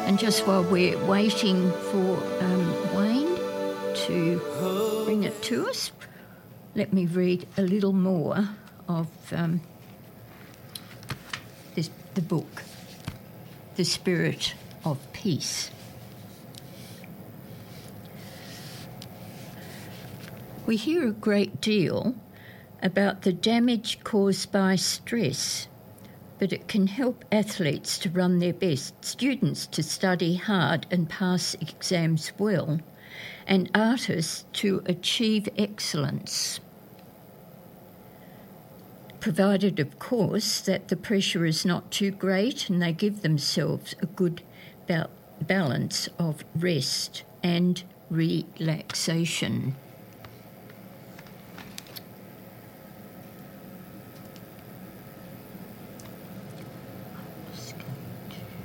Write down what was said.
And just while we're waiting for Wayne to bring it to us, let me read a little more of the book, The Spirit of Peace. We hear a great deal about the damage caused by stress, but it can help athletes to run their best, students to study hard and pass exams well, and artists to achieve excellence. Provided, of course, that the pressure is not too great and they give themselves a good balance of rest and relaxation.